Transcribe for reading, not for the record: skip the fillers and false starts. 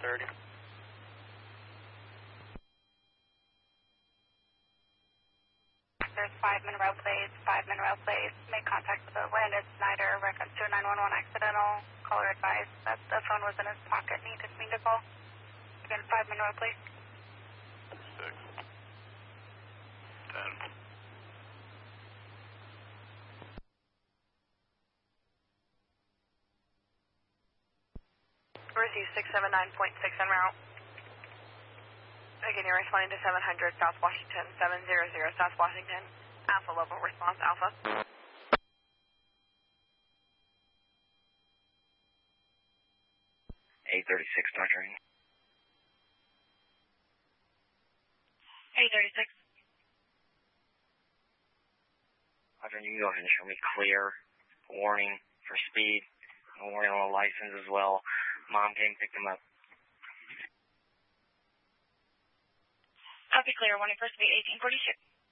30. There's 5 Monroe Place, 5 Monroe Place. Make contact with the Landon Snyder, reference to a 911 accidental. Caller advised that the phone was in his pocket, needed me to call. Again, 5 Monroe Place. 6. 10. Receive 679.6 en route. Again, you're responding to 700 South Washington, 700 South Washington. Alpha level response, Alpha. 836, Dr. 836. Dr. You can go ahead and show me clear. Warning for speed. Warning on the license as well. Mom came pick them up. Copy clear, warning for speed 1846.